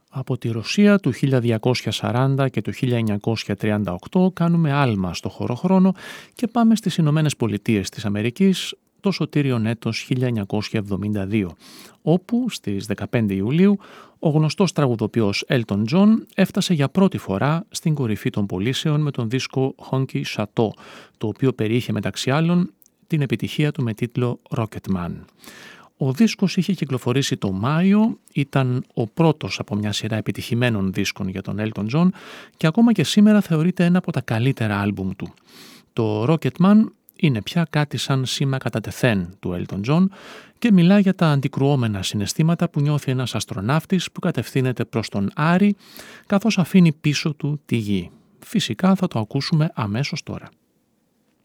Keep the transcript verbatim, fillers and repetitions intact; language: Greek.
Από τη Ρωσία του χίλια διακόσια σαράντα και του χίλια εννιακόσια τριάντα οκτώ κάνουμε άλμα στο χωροχρόνο και πάμε στις Ηνωμένες Πολιτείες της Αμερικής το σωτήριον έτος χίλια εννιακόσια εβδομήντα δύο, όπου στις δεκαπέντε Ιουλίου ο γνωστός τραγουδοποιός Elton John έφτασε για πρώτη φορά στην κορυφή των πωλήσεων με τον δίσκο Honky Chateau, το οποίο περιείχε μεταξύ άλλων την επιτυχία του με τίτλο Rocketman. Ο δίσκος είχε κυκλοφορήσει το Μάιο, ήταν ο πρώτος από μια σειρά επιτυχημένων δίσκων για τον Elton John και ακόμα και σήμερα θεωρείται ένα από τα καλύτερα άλμπουμ του. Το Rocketman είναι πια κάτι σαν σήμα κατά τεθέν του Elton John και μιλά για τα αντικρουόμενα συναισθήματα που νιώθει ένας αστροναύτης που κατευθύνεται προς τον Άρη καθώς αφήνει πίσω του τη γη. Φυσικά θα το ακούσουμε αμέσως τώρα.